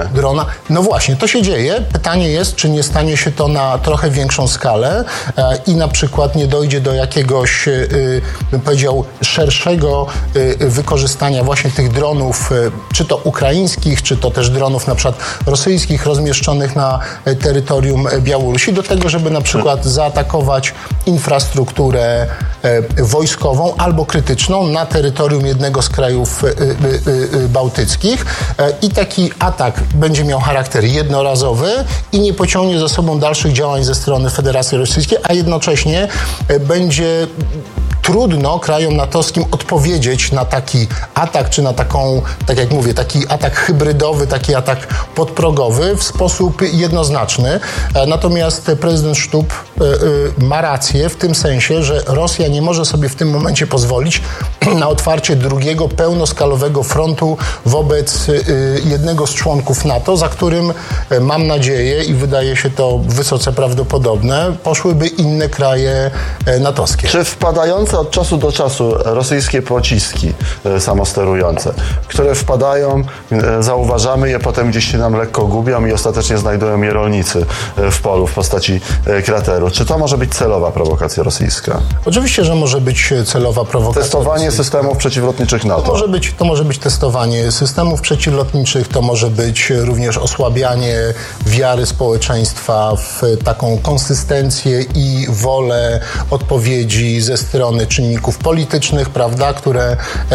drona. No właśnie, to się dzieje. Pytanie jest, czy nie stanie się to na trochę większą skalę i na przykład nie dojdzie do jakiegoś, bym powiedział, szerszego wykorzystania właśnie tych dronów, czy to ukraińskich, czy to też dronów na przykład rosyjskich rozmieszczonych na terytorium Białorusi, do tego, żeby na przykład zaatakować infrastrukturę wojskową albo krytyczną na terytorium jednego z krajów bałtyckich i taki atak będzie miał charakter jednorazowy i nie pociągnie za sobą dalszych działań ze strony Federacji Rosyjskiej, a jednocześnie będzie trudno krajom natowskim odpowiedzieć na taki atak, czy na taką, tak jak mówię, taki atak hybrydowy, taki atak podprogowy w sposób jednoznaczny. Natomiast prezydent Stubb ma rację w tym sensie, że Rosja nie może sobie w tym momencie pozwolić na otwarcie drugiego pełnoskalowego frontu wobec jednego z członków NATO, za którym mam nadzieję i wydaje się to wysoce prawdopodobne, poszłyby inne kraje natowskie. Czy wpadające od czasu do czasu rosyjskie pociski samosterujące, które wpadają, zauważamy je, potem gdzieś się nam lekko gubią i ostatecznie znajdują je rolnicy w polu w postaci krateru. Czy to może być celowa prowokacja rosyjska? Oczywiście, że może być celowa prowokacja. Testowanie rosyjska. Systemów przeciwlotniczych NATO. To może być testowanie systemów przeciwlotniczych, to może być również osłabianie wiary społeczeństwa w taką konsystencję i wolę odpowiedzi ze strony czynników politycznych, prawda, które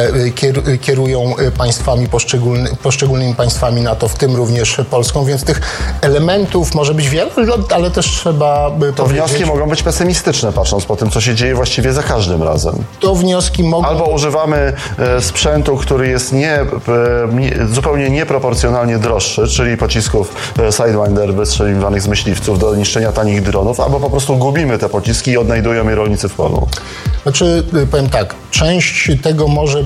kierują państwami, poszczególnymi państwami NATO, w tym również Polską, więc tych elementów może być wiele, ale też trzeba to wnioski mogą być pesymistyczne, patrząc po tym, co się dzieje właściwie za każdym razem. To wnioski mogą... Albo używamy sprzętu, który jest zupełnie nieproporcjonalnie droższy, czyli pocisków Sidewinder wystrzeliwanych z myśliwców do niszczenia tanich dronów, albo po prostu gubimy te pociski i odnajdują je rolnicy w polu. Znaczy, powiem tak, część tego może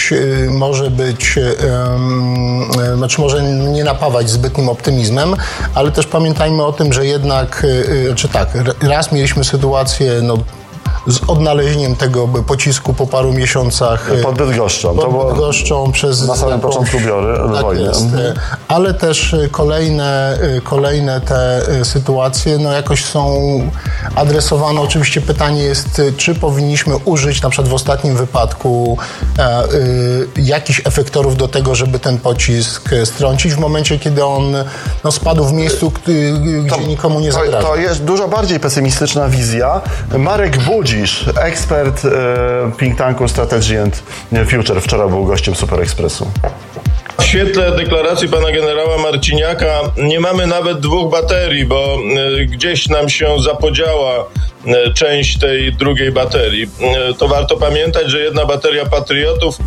może nie napawać zbytnim optymizmem, ale też pamiętajmy o tym, że jednak, raz mieliśmy sytuację, z odnalezieniem tego pocisku po paru miesiącach pod Bydgoszczą. To Bydgoszczą przez na samym początku wojny. Ale też kolejne te sytuacje jakoś są adresowane. Oczywiście pytanie jest, czy powinniśmy użyć na przykład w ostatnim wypadku jakichś efektorów do tego, żeby ten pocisk strącić w momencie, kiedy on spadł w miejscu, gdzie nikomu nie zagraża. To jest dużo bardziej pesymistyczna wizja. Marek Budzisz, ekspert think tanku Strategy and Future, wczoraj był gościem Super Expressu. W świetle deklaracji pana generała Marciniaka nie mamy nawet 2 baterii, bo gdzieś nam się zapodziała część tej drugiej baterii. To warto pamiętać, że jedna bateria Patriotów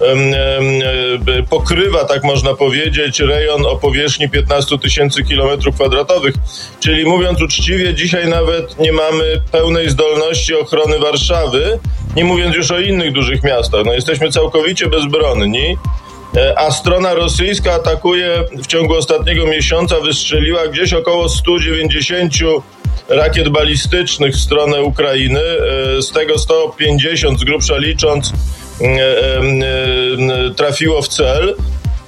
pokrywa, tak można powiedzieć, rejon o powierzchni 15 000 km², czyli mówiąc uczciwie, dzisiaj nawet nie mamy pełnej zdolności ochrony Warszawy, nie mówiąc już o innych dużych miastach. Jesteśmy całkowicie bezbronni, a strona rosyjska atakuje w ciągu ostatniego miesiąca, wystrzeliła gdzieś około 190 rakiet balistycznych w stronę Ukrainy, z tego 150 z grubsza licząc trafiło w cel.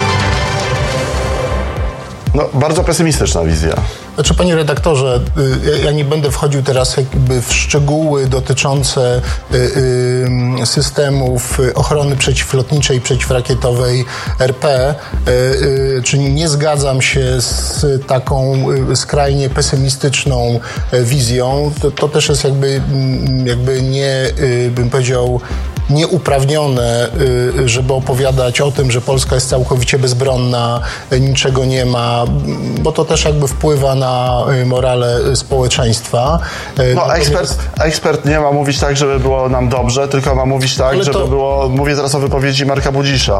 Bardzo pesymistyczna wizja. Znaczy, panie redaktorze, ja nie będę wchodził teraz w szczegóły dotyczące systemów ochrony przeciwlotniczej i przeciwrakietowej RP, czyli nie zgadzam się z taką skrajnie pesymistyczną wizją. To też jest jakby nie, bym powiedział, nieuprawnione, żeby opowiadać o tym, że Polska jest całkowicie bezbronna, niczego nie ma, bo to też wpływa na morale społeczeństwa. Ekspert nie ma mówić tak, żeby było nam dobrze, tylko ma mówić tak, żeby było... Mówię teraz o wypowiedzi Marka Budzisza.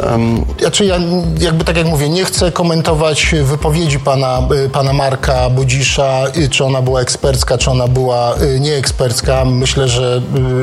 Ja tak jak mówię, nie chcę komentować wypowiedzi pana Marka Budzisza, czy ona była ekspercka, czy ona była nieekspercka. Myślę, że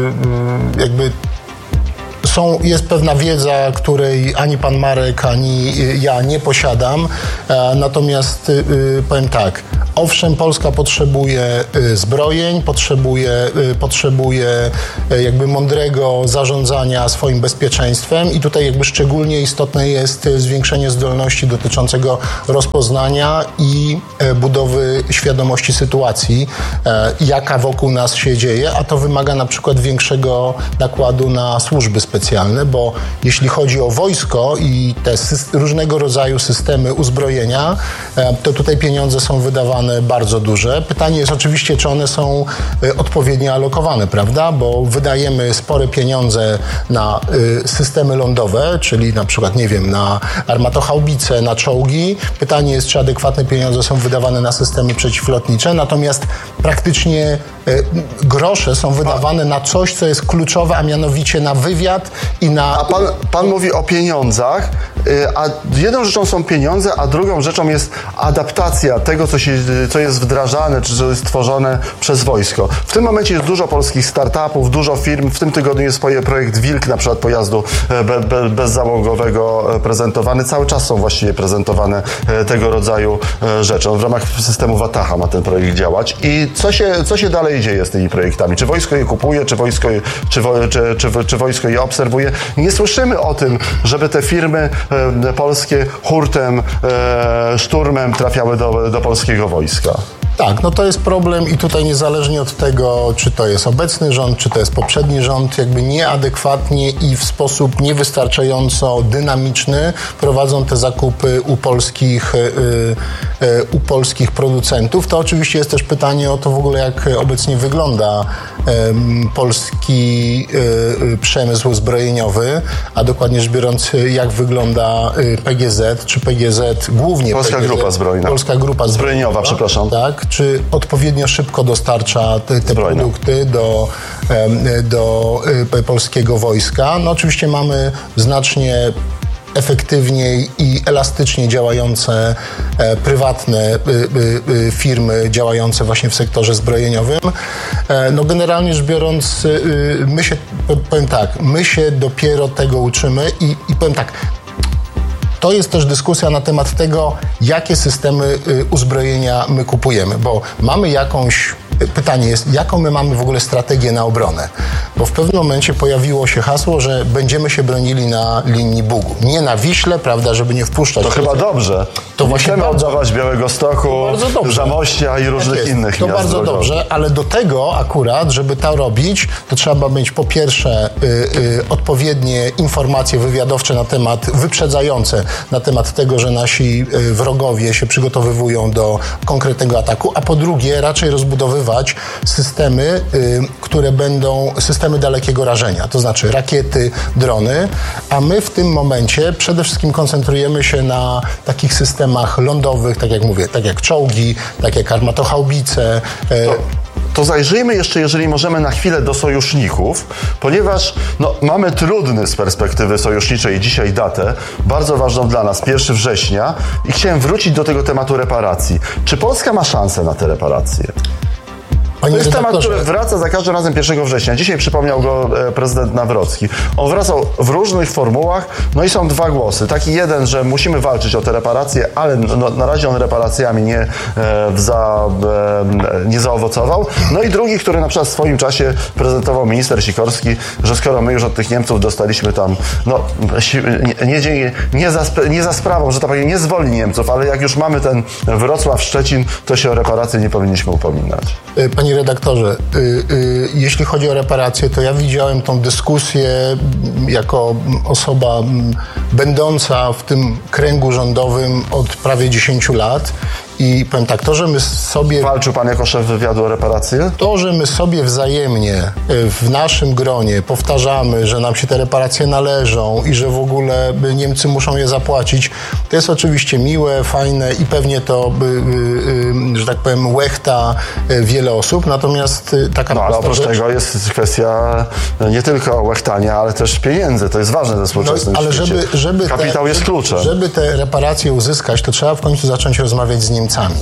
jest pewna wiedza, której ani pan Marek, ani ja nie posiadam. Natomiast powiem tak, Owszem, Polska potrzebuje zbrojeń, potrzebuje jakby mądrego zarządzania swoim bezpieczeństwem i tutaj jakby szczególnie istotne jest zwiększenie zdolności dotyczącego rozpoznania i budowy świadomości sytuacji, jaka wokół nas się dzieje, a to wymaga na przykład większego nakładu na służby specjalne, bo jeśli chodzi o wojsko i te różnego rodzaju systemy uzbrojenia, to tutaj pieniądze są wydawane bardzo duże. Pytanie jest oczywiście, czy one są odpowiednio alokowane, prawda? Bo wydajemy spore pieniądze na systemy lądowe, czyli na przykład, nie wiem, na armatochaubice, na czołgi. Pytanie jest, czy adekwatne pieniądze są wydawane na systemy przeciwlotnicze, natomiast praktycznie grosze są wydawane na coś, co jest kluczowe, a mianowicie na wywiad i na... A pan mówi o pieniądzach, a jedną rzeczą są pieniądze, a drugą rzeczą jest adaptacja tego, co jest wdrażane, czy co jest tworzone przez wojsko. W tym momencie jest dużo polskich startupów, dużo firm. W tym tygodniu jest projekt Wilk, na przykład pojazdu bezzałogowego prezentowany. Cały czas są właściwie prezentowane tego rodzaju rzeczy. W ramach systemu Wataha ma ten projekt działać. I co się dalej dzieje z tymi projektami? Czy wojsko je kupuje, czy wojsko je obserwuje? Nie słyszymy o tym, żeby te firmy polskie hurtem, szturmem trafiały do polskiego wojska. Tak, no to jest problem i tutaj niezależnie od tego, czy to jest obecny rząd, czy to jest poprzedni rząd, jakby nieadekwatnie i w sposób niewystarczająco dynamiczny prowadzą te zakupy u polskich producentów. To oczywiście jest też pytanie o to w ogóle, jak obecnie wygląda polski przemysł zbrojeniowy, a dokładnie rzecz biorąc, jak wygląda PGZ, czy PGZ głównie Polska PGZ, Grupa Zbrojna. Polska Grupa Zbrojeniowa, przepraszam. Tak, czy odpowiednio szybko dostarcza te produkty do polskiego wojska. No oczywiście mamy znacznie efektywniej i elastycznie działające prywatne firmy działające właśnie w sektorze zbrojeniowym. No generalnie rzecz biorąc, my się dopiero tego uczymy i powiem tak, to jest też dyskusja na temat tego, jakie systemy uzbrojenia my kupujemy, bo mamy jakąś... Pytanie jest, jaką my mamy w ogóle strategię na obronę? Bo w pewnym momencie pojawiło się hasło, że będziemy się bronili na linii Bugu. Nie na Wiśle, prawda, żeby nie wpuszczać... To chyba dobrze. To nie chcemy oddawać Białegostoku, Zamościa i różnych innych to miast. To bardzo dobrze, ale do tego akurat, żeby to robić, to trzeba mieć po pierwsze odpowiednie informacje wywiadowcze wyprzedzające na temat tego, że nasi wrogowie się przygotowywują do konkretnego ataku, a po drugie raczej rozbudowywać systemy, które będą systemy dalekiego rażenia, to znaczy rakiety, drony, a my w tym momencie przede wszystkim koncentrujemy się na takich systemach lądowych, tak jak mówię, tak jak czołgi, tak jak armatochaubice. To zajrzyjmy jeszcze, jeżeli możemy, na chwilę do sojuszników, ponieważ mamy trudny z perspektywy sojuszniczej dzisiaj datę, bardzo ważną dla nas, 1 września, i chciałem wrócić do tego tematu reparacji. Czy Polska ma szansę na te reparacje? To jest temat, który wraca za każdym razem 1 września. Dzisiaj przypomniał go prezydent Nawrocki. On wracał w różnych formułach, no i są dwa głosy. Taki jeden, że musimy walczyć o te reparacje, ale na razie on reparacjami nie zaowocował. No i drugi, który na przykład w swoim czasie prezentował minister Sikorski, że skoro my już od tych Niemców dostaliśmy tam, nie za sprawą, że tak powiem, nie z woli Niemców, ale jak już mamy ten Wrocław, Szczecin, to się o reparacje nie powinniśmy upominać. Panie redaktorze, jeśli chodzi o reparacje, to ja widziałem tą dyskusję jako osoba będąca w tym kręgu rządowym od prawie 10 lat. I powiem tak, to, że my sobie... Walczył pan jako szef wywiadu o reparacje? To, że my sobie wzajemnie w naszym gronie powtarzamy, że nam się te reparacje należą i że w ogóle Niemcy muszą je zapłacić, to jest oczywiście miłe, fajne i pewnie to, że tak powiem, łechta wiele osób, natomiast taka... ale oprócz tego jest kwestia nie tylko łechtania, ale też pieniędzy. To jest ważne ze współczesnym świecie. Kapitał jest kluczem. Żeby te reparacje uzyskać, to trzeba w końcu zacząć rozmawiać z Niemcami.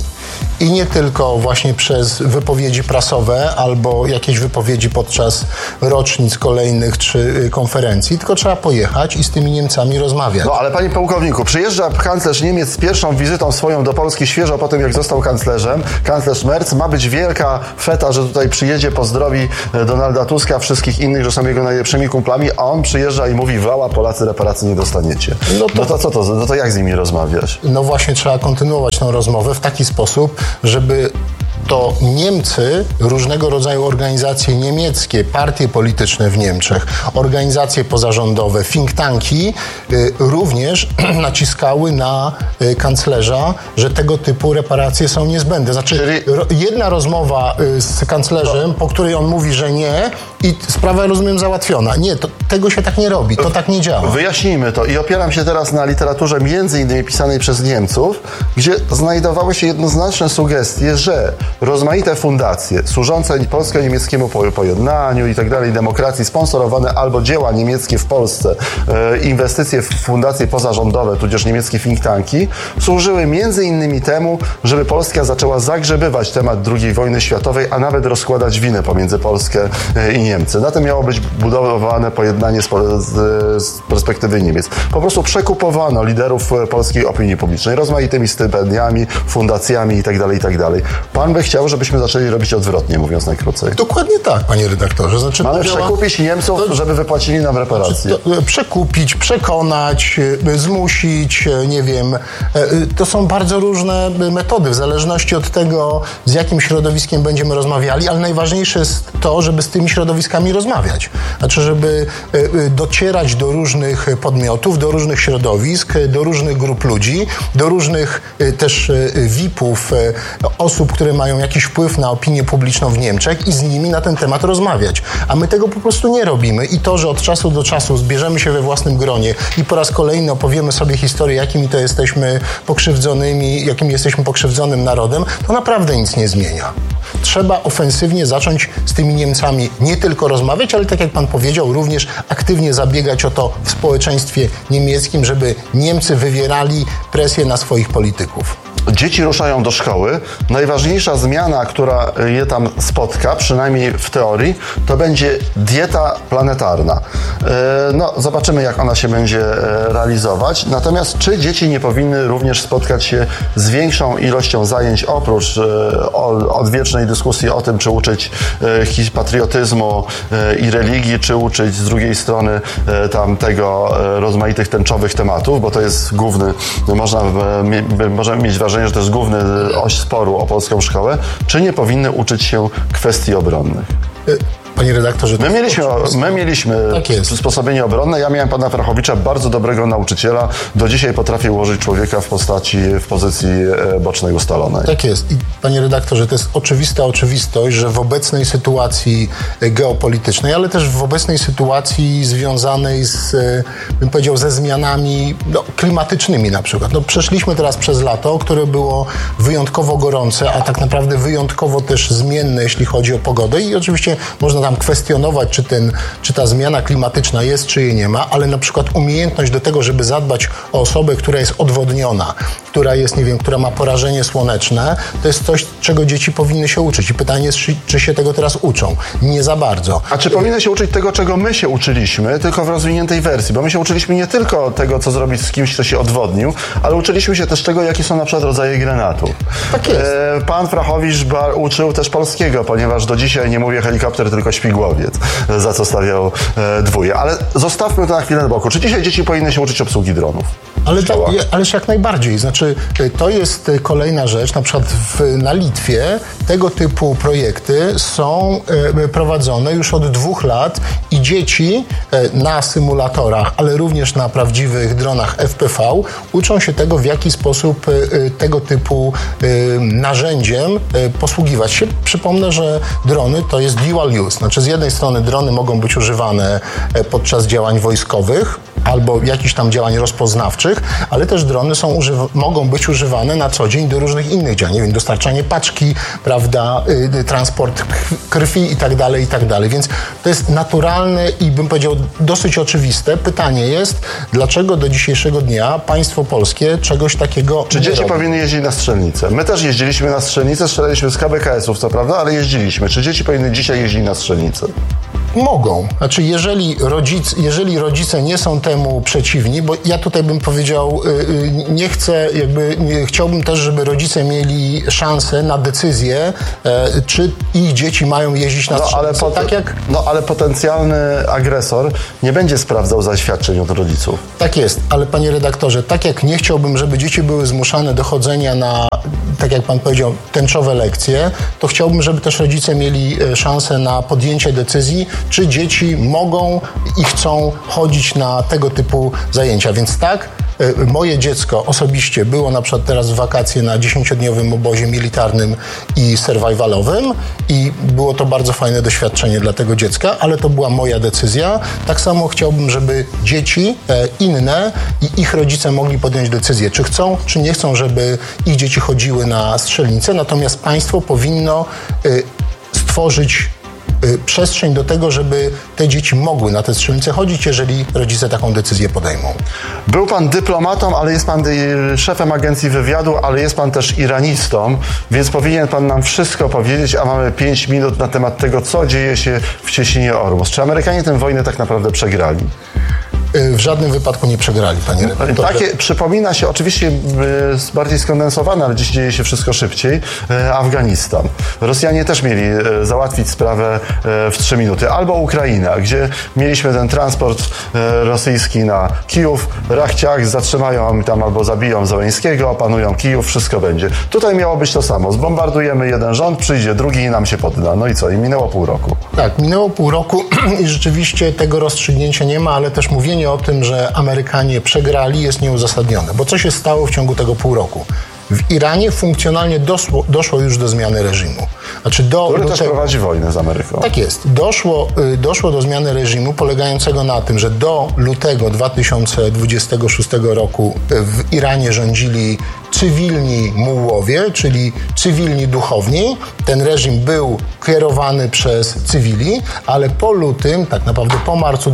i nie tylko właśnie przez wypowiedzi prasowe albo jakieś wypowiedzi podczas rocznic kolejnych czy konferencji, tylko trzeba pojechać i z tymi Niemcami rozmawiać. No ale panie pułkowniku, przyjeżdża kanclerz Niemiec z pierwszą wizytą swoją do Polski świeżo po tym, jak został kanclerzem, kanclerz Merz, ma być wielka feta, że tutaj przyjedzie, pozdrowi Donalda Tuska, wszystkich innych, że są jego najlepszymi kumplami, a on przyjeżdża i mówi: wała, Polacy reparacji nie dostaniecie. No to co to? No to jak z nimi rozmawiać? No właśnie, trzeba kontynuować tę rozmowę w taki sposób, żeby to Niemcy, różnego rodzaju organizacje niemieckie, partie polityczne w Niemczech, organizacje pozarządowe, think tanki również naciskały na kanclerza, że tego typu reparacje są niezbędne. Znaczy, jedna rozmowa z kanclerzem, po której on mówi, że nie, i sprawa, rozumiem, załatwiona. Nie, tego się tak nie robi, to tak nie działa. Wyjaśnijmy to i opieram się teraz na literaturze między innymi pisanej przez Niemców, gdzie znajdowały się jednoznaczne sugestie, że rozmaite fundacje służące polsko-niemieckiemu pojednaniu i tak dalej, demokracji, sponsorowane albo dzieła niemieckie w Polsce, inwestycje w fundacje pozarządowe, tudzież niemieckie think tanki, służyły między innymi temu, żeby Polska zaczęła zagrzebywać temat II wojny światowej, a nawet rozkładać winę pomiędzy Polskę i Niemcy. Na tym miało być budowane pojednanie z perspektywy Niemiec. Po prostu przekupowano liderów polskiej opinii publicznej rozmaitymi stypendiami, fundacjami itd., itd. Pan by chciał, żebyśmy zaczęli robić odwrotnie, mówiąc najkrócej. Dokładnie tak, panie redaktorze. Znaczy, mamy przekupić Niemców, żeby wypłacili nam reparacje. Przekupić, przekonać, zmusić, nie wiem. To są bardzo różne metody, w zależności od tego, z jakim środowiskiem będziemy rozmawiali, ale najważniejsze jest to, żeby z tymi środowiskami rozmawiać. Znaczy, żeby docierać do różnych podmiotów, do różnych środowisk, do różnych grup ludzi, do różnych też VIP-ów, osób, które mają jakiś wpływ na opinię publiczną w Niemczech i z nimi na ten temat rozmawiać. A my tego po prostu nie robimy i to, że od czasu do czasu zbierzemy się we własnym gronie i po raz kolejny opowiemy sobie historię, jakimi to jesteśmy pokrzywdzonymi, jakim jesteśmy pokrzywdzonym narodem, to naprawdę nic nie zmienia. Trzeba ofensywnie zacząć z tymi Niemcami nie tylko rozmawiać, ale tak jak pan powiedział, również aktywnie zabiegać o to w społeczeństwie niemieckim, żeby Niemcy wywierali presję na swoich polityków. Dzieci ruszają do szkoły. Najważniejsza zmiana, która je tam spotka, przynajmniej w teorii, to będzie dieta planetarna. No, zobaczymy, jak ona się będzie realizować. Natomiast czy dzieci nie powinny również spotkać się z większą ilością zajęć, oprócz odwiecznej dyskusji o tym, czy uczyć patriotyzmu i religii, czy uczyć z drugiej strony tego rozmaitych tęczowych tematów, bo to jest główny, możemy mieć wrażenie, że to jest główny oś sporu o polską szkołę, czy nie powinny uczyć się kwestii obronnych? Panie redaktorze, my mieliśmy tak przysposobienie obronne. Ja miałem pana Frachowicza, bardzo dobrego nauczyciela. Do dzisiaj potrafię ułożyć człowieka w pozycji bocznej ustalonej. Tak jest. I panie redaktorze, to jest oczywista oczywistość, że w obecnej sytuacji geopolitycznej, ale też w obecnej sytuacji związanej z, bym powiedział, ze zmianami klimatycznymi na przykład. Przeszliśmy teraz przez lato, które było wyjątkowo gorące, a tak naprawdę wyjątkowo też zmienne, jeśli chodzi o pogodę i oczywiście można tam kwestionować, czy ta zmiana klimatyczna jest, czy jej nie ma, ale na przykład umiejętność do tego, żeby zadbać o osobę, która jest odwodniona, która jest, nie wiem, która ma porażenie słoneczne, to jest coś, czego dzieci powinny się uczyć. I pytanie jest, czy się tego teraz uczą. Nie za bardzo. A czy powinny się uczyć tego, czego my się uczyliśmy, tylko w rozwiniętej wersji? Bo my się uczyliśmy nie tylko tego, co zrobić z kimś, kto się odwodnił, ale uczyliśmy się też tego, jakie są na przykład rodzaje granatów. Tak jest. Pan Frachowicz uczył też polskiego, ponieważ do dzisiaj nie mówię helikopter, tylko śmigłowiec, za co stawiał dwóje. Ale zostawmy to na chwilę na boku. Czy dzisiaj dzieci powinny się uczyć obsługi dronów? Ależ jak najbardziej. Znaczy, to jest kolejna rzecz. Na przykład na Litwie tego typu projekty są prowadzone już od 2 lat i dzieci na symulatorach, ale również na prawdziwych dronach FPV uczą się tego, w jaki sposób tego typu narzędziem posługiwać się. Przypomnę, że drony to jest dual use. Znaczy z jednej strony drony mogą być używane podczas działań wojskowych, albo jakichś tam działań rozpoznawczych, ale też drony mogą być używane na co dzień do różnych innych działań, nie wiem, dostarczanie paczki, prawda, transport krwi i tak dalej, więc to jest naturalne i bym powiedział dosyć oczywiste. Pytanie jest, dlaczego do dzisiejszego dnia państwo polskie czegoś takiego Czy nie dzieci robi? powinny jeździć na strzelnicę? My też jeździliśmy na strzelnicę, strzelaliśmy z KBKS-ów, co prawda, ale jeździliśmy. Czy dzieci powinny dzisiaj jeździć na strzelnicę? Mogą. Znaczy, jeżeli rodzice nie są temu przeciwni, bo ja tutaj bym powiedział, nie chcę, chciałbym też, żeby rodzice mieli szansę na decyzję, czy ich dzieci mają jeździć na strzelnicę. Ale potencjalny agresor nie będzie sprawdzał zaświadczeń od rodziców. Tak jest, ale panie redaktorze, tak jak nie chciałbym, żeby dzieci były zmuszane do chodzenia na, tak jak pan powiedział, tęczowe lekcje, to chciałbym, żeby też rodzice mieli szansę na podjęcie decyzji, czy dzieci mogą i chcą chodzić na tego typu zajęcia. Więc tak, moje dziecko osobiście było na przykład teraz w wakacje na 10-dniowym obozie militarnym i survivalowym i było to bardzo fajne doświadczenie dla tego dziecka, ale to była moja decyzja. Tak samo chciałbym, żeby dzieci inne i ich rodzice mogli podjąć decyzję, czy chcą, czy nie chcą, żeby ich dzieci chodziły na strzelnicę. Natomiast państwo powinno stworzyć przestrzeń do tego, żeby te dzieci mogły na te strzelnice chodzić, jeżeli rodzice taką decyzję podejmą. Był pan dyplomatą, ale jest pan szefem agencji wywiadu, ale jest pan też iranistą, więc powinien pan nam wszystko powiedzieć, a mamy 5 minut na temat tego, co dzieje się w Cieśninie Ormus. Czy Amerykanie tę wojnę tak naprawdę przegrali? W żadnym wypadku nie przegrali, panie redaktorze. Takie przypomina się, oczywiście bardziej skondensowane, ale dziś dzieje się wszystko szybciej, Afganistan. Rosjanie też mieli załatwić sprawę w 3 minuty. Albo Ukraina, gdzie mieliśmy ten transport rosyjski na Kijów, rachciach, zatrzymają tam albo zabiją Zełenskiego, opanują Kijów, wszystko będzie. Tutaj miało być to samo. Zbombardujemy jeden rząd, przyjdzie drugi i nam się podda. No i co? I minęło pół roku. Tak, minęło pół roku i rzeczywiście tego rozstrzygnięcia nie ma, ale też mówienie o tym, że Amerykanie przegrali, jest nieuzasadnione. Bo co się stało w ciągu tego pół roku? W Iranie funkcjonalnie doszło już do zmiany reżimu. Znaczy który też prowadzi wojnę z Ameryką. Tak jest. Doszło do zmiany reżimu polegającego na tym, że do lutego 2026 roku w Iranie rządzili cywilni mułłowie, czyli cywilni duchowni. Ten reżim był kierowany przez cywili, ale po lutym, tak naprawdę po marcu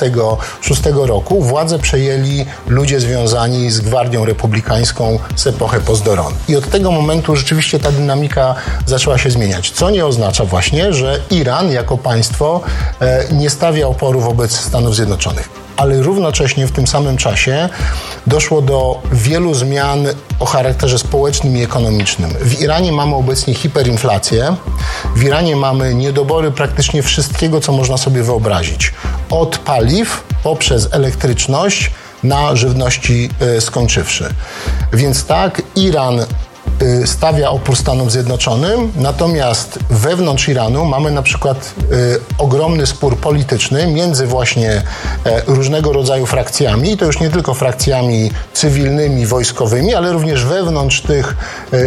26 roku władzę przejęli ludzie związani z Gwardią Republikańską z epoki Pozdoron. I od tego momentu rzeczywiście ta dynamika zaczęła się zmieniać, co nie oznacza właśnie, że Iran jako państwo nie stawia oporu wobec Stanów Zjednoczonych. Ale równocześnie w tym samym czasie doszło do wielu zmian o charakterze społecznym i ekonomicznym. W Iranie mamy obecnie hiperinflację, w Iranie mamy niedobory praktycznie wszystkiego, co można sobie wyobrazić. Od paliw poprzez elektryczność na żywności skończywszy. Więc tak, Iran stawia opór Stanom Zjednoczonym, natomiast wewnątrz Iranu mamy na przykład ogromny spór polityczny między właśnie różnego rodzaju frakcjami, i to już nie tylko frakcjami cywilnymi, wojskowymi, ale również wewnątrz tych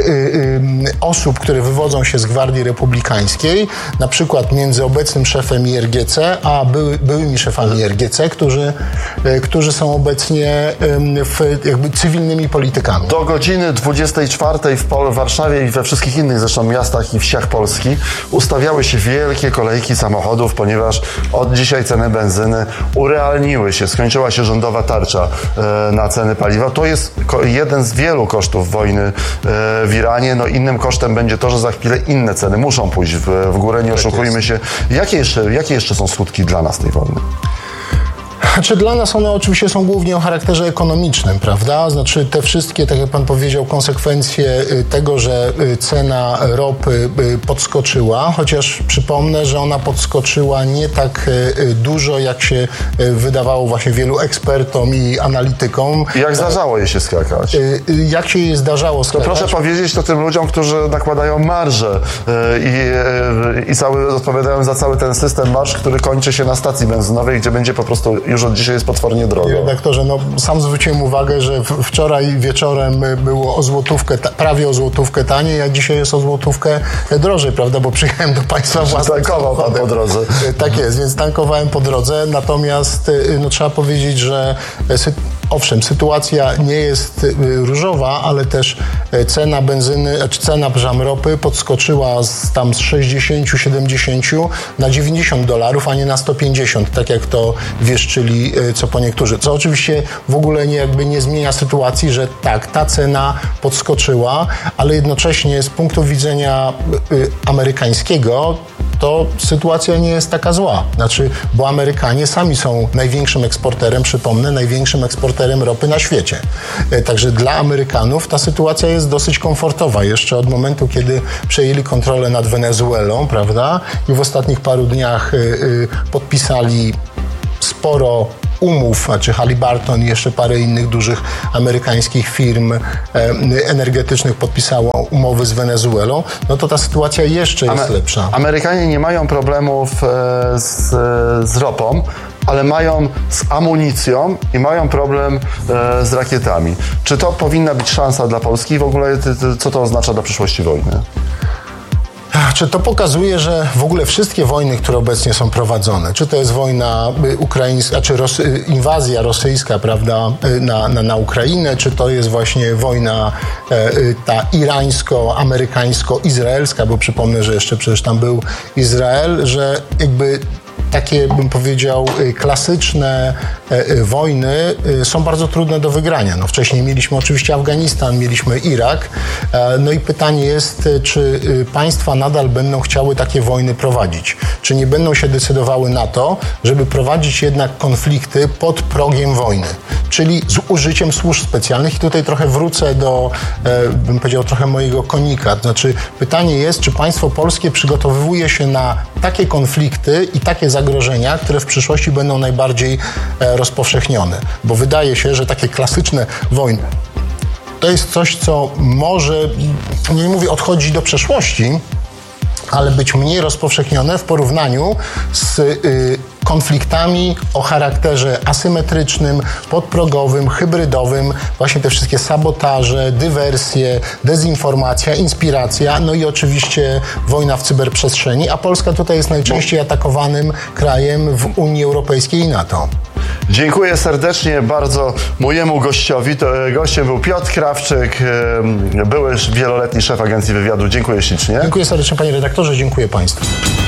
osób, które wywodzą się z Gwardii Republikańskiej, na przykład między obecnym szefem IRGC a byłymi szefami IRGC, którzy są obecnie jakby cywilnymi politykami. Do godziny 24 w Warszawie i we wszystkich innych zresztą miastach i wsiach Polski ustawiały się wielkie kolejki samochodów, ponieważ od dzisiaj ceny benzyny urealniły się. Skończyła się rządowa tarcza na ceny paliwa. To jest jeden z wielu kosztów wojny w Iranie. No innym kosztem będzie to, że za chwilę inne ceny muszą pójść w górę. Nie oszukujmy się. Jakie jeszcze są skutki dla nas tej wojny? Znaczy dla nas one oczywiście są głównie o charakterze ekonomicznym, prawda? Znaczy te wszystkie, tak jak pan powiedział, konsekwencje tego, że cena ropy podskoczyła, chociaż przypomnę, że ona podskoczyła nie tak dużo, jak się wydawało właśnie wielu ekspertom i analitykom. Jak zdarzało jej się skakać? Jak się jej zdarzało skakać? To proszę powiedzieć to tym ludziom, którzy nakładają marże i odpowiadają za cały ten system marż, który kończy się na stacji benzynowej, gdzie będzie po prostu już że dzisiaj jest potwornie drogo. Panie redaktorze, no sam zwróciłem uwagę, że wczoraj wieczorem było o złotówkę, prawie o złotówkę taniej, a dzisiaj jest o złotówkę drożej, prawda, bo przyjechałem do państwa własnym. Tankował pan po drodze. Tak jest, więc tankowałem po drodze, natomiast no, trzeba powiedzieć, że owszem, sytuacja nie jest różowa, ale też cena benzyny, cena ropy podskoczyła z 60-70 na $90, a nie na 150, tak jak to wieszczyli co po niektórzy. Co oczywiście w ogóle nie zmienia sytuacji, że tak, ta cena podskoczyła, ale jednocześnie z punktu widzenia amerykańskiego to sytuacja nie jest taka zła. Znaczy, bo Amerykanie sami są największym eksporterem, przypomnę, największym eksporterem ropy na świecie. Także dla Amerykanów ta sytuacja jest dosyć komfortowa. Jeszcze od momentu, kiedy przejęli kontrolę nad Wenezuelą, prawda? I w ostatnich paru dniach podpisali sporo umów, znaczy Halliburton i jeszcze parę innych dużych amerykańskich firm energetycznych podpisało umowy z Wenezuelą, no to ta sytuacja jeszcze jest lepsza. Amerykanie nie mają problemów z ropą, ale mają z amunicją i mają problem z rakietami. Czy to powinna być szansa dla Polski i w ogóle co to oznacza dla przyszłości wojny? Czy to pokazuje, że w ogóle wszystkie wojny, które obecnie są prowadzone, czy to jest wojna ukraińska, czy inwazja rosyjska, prawda, na Ukrainę, czy to jest właśnie wojna ta irańsko-amerykańsko-izraelska, bo przypomnę, że jeszcze przecież tam był Izrael, że jakby takie, bym powiedział, klasyczne wojny są bardzo trudne do wygrania. No, wcześniej mieliśmy oczywiście Afganistan, mieliśmy Irak. No i pytanie jest, czy państwa nadal będą chciały takie wojny prowadzić? Czy nie będą się decydowały na to, żeby prowadzić jednak konflikty pod progiem wojny? Czyli z użyciem służb specjalnych. I tutaj trochę wrócę do, bym powiedział, trochę mojego konika. Znaczy pytanie jest, czy państwo polskie przygotowuje się na takie konflikty i takie zagrożenia, które w przyszłości będą najbardziej rozpowszechnione. Bo wydaje się, że takie klasyczne wojny to jest coś, co może, nie mówię odchodzić do przeszłości, ale być mniej rozpowszechnione w porównaniu z konfliktami o charakterze asymetrycznym, podprogowym, hybrydowym, właśnie te wszystkie sabotaże, dywersje, dezinformacja, inspiracja, no i oczywiście wojna w cyberprzestrzeni, a Polska tutaj jest najczęściej atakowanym krajem w Unii Europejskiej i NATO. Dziękuję serdecznie bardzo mojemu gościowi. Gościem był Piotr Krawczyk, były wieloletni szef Agencji Wywiadu. Dziękuję ślicznie. Dziękuję serdecznie, panie redaktorze, dziękuję państwu.